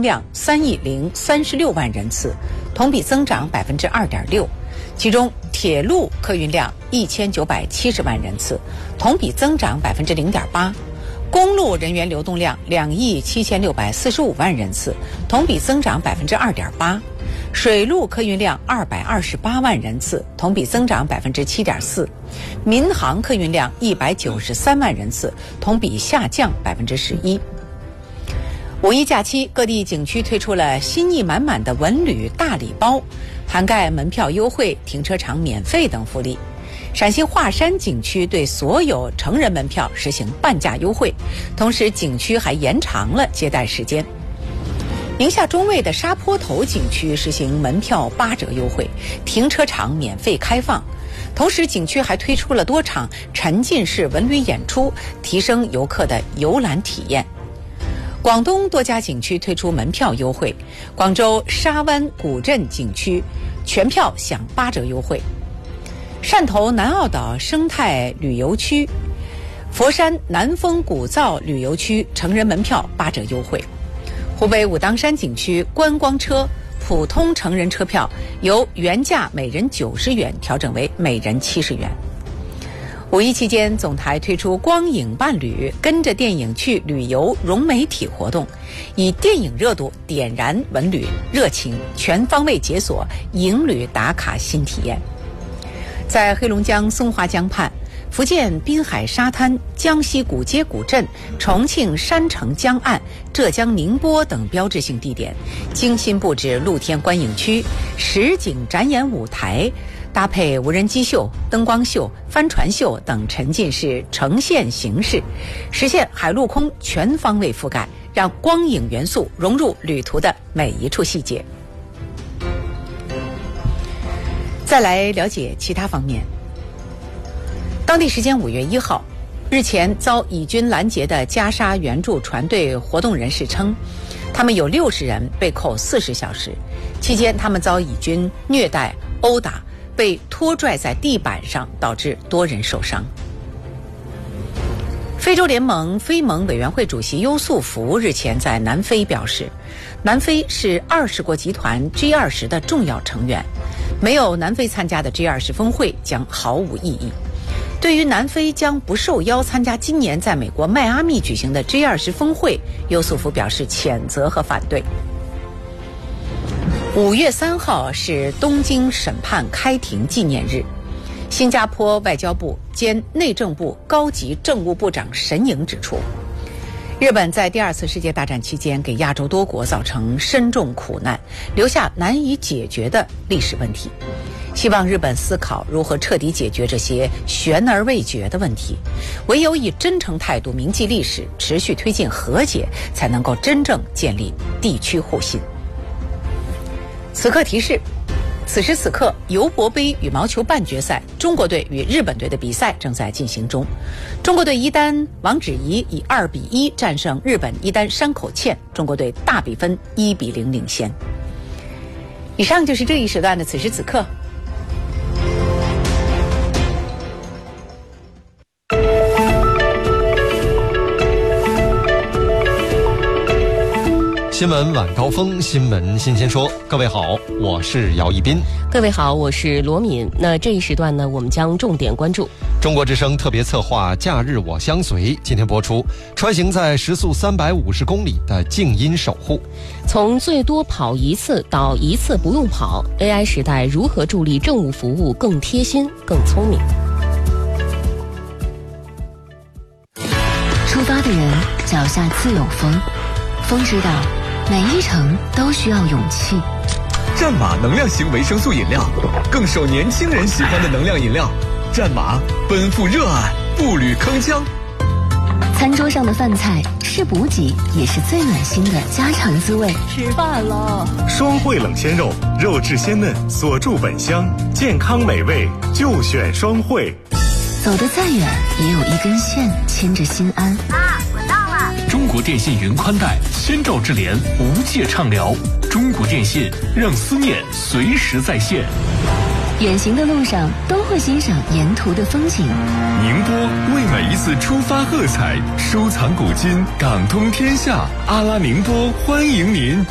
通量3.036亿人次，同比增长2.6%。其中，铁路客运量1970万人次，同比增长0.8%。公路人员流动量27645万人次，同比增长2.8%。水路客运量228万人次，同比增长7.4%。民航客运量193万人次，同比下降11%。五一假期，各地景区推出了心意满满的文旅大礼包，涵盖门票优惠、停车场免费等福利。陕西华山景区对所有成人门票实行半价优惠，同时景区还延长了接待时间。宁夏中卫的沙坡头景区实行门票8折优惠，停车场免费开放。同时，景区还推出了多场沉浸式文旅演出，提升游客的游览体验。广东多家景区推出门票优惠，广州沙湾古镇景区全票享8折优惠。汕头南澳岛生态旅游区、佛山南风古灶旅游区成人门票8折优惠。湖北武当山景区观光车普通成人车票由原价每人90元调整为每人70元。五一期间，总台推出光影伴旅，跟着电影去旅游融媒体活动，以电影热度点燃文旅热情，全方位解锁影旅打卡新体验。在黑龙江松花江畔、福建滨海沙滩、江西古街古镇、重庆山城江岸、浙江宁波等标志性地点，精心布置露天观影区、实景展演舞台，搭配无人机秀、灯光秀、帆船秀等沉浸式呈现形式，实现海陆空全方位覆盖，让光影元素融入旅途的每一处细节。再来了解其他方面。当地时间5月1号，日前遭以军拦截的加沙援助船队活动人士称，他们有60人被扣40小时，期间他们遭以军虐待、殴打，被拖拽在地板上，导致多人受伤。非洲联盟非盟委员会主席优素福日前在南非表示，南非是20国集团 G20 的重要成员，没有南非参加的 G20 峰会将毫无意义。对于南非将不受邀参加今年在美国迈阿密举行的 G20 峰会，优素福表示谴责和反对。5月3号是东京审判开庭纪念日。新加坡外交部兼内政部高级政务部长沈颖指出，日本在第2次世界大战期间给亚洲多国造成深重苦难，留下难以解决的历史问题。希望日本思考如何彻底解决这些悬而未决的问题，唯有以真诚态度铭记历史，持续推进和解，才能够真正建立地区互信。此刻提示，此时此刻，尤伯杯羽毛球半决赛，中国队与日本队的比赛正在进行中。中国队一单王芷怡以2-1战胜日本一单山口茜，中国队大比分1-0领先。以上就是这一时段的此时此刻。 新闻晚高峰，新闻新鲜说。各位好，我是姚一斌。 各位好，我是罗敏。那这一时段呢，我们将重点关注中国之声特别策划《假日我相随》，今天播出穿行在时速350公里的静音守护。 从最多跑一次到一次不用跑， AI 时代如何助力政务服务更贴心、更聪明？ 出发的人脚下自有风，风知道每一程都需要勇气。 战马能量型维生素饮料，更受年轻人喜欢的能量饮料。战马奔赴热爱，步履铿锵。 餐桌上的饭菜是补给，也是最暖心的家常滋味。 吃饭了， 双汇冷鲜肉，肉质鲜嫩，锁住本香，健康美味就选双汇。 走得再远，也有一根线牵着心安。 妈，我到了。 中国电信云宽带，先兆智联，无界畅聊。中国电信让思念随时在线。 远行的路上都会欣赏沿途的风景。 宁波为每一次出发喝彩，收藏古今，港通天下。阿拉宁波欢迎您。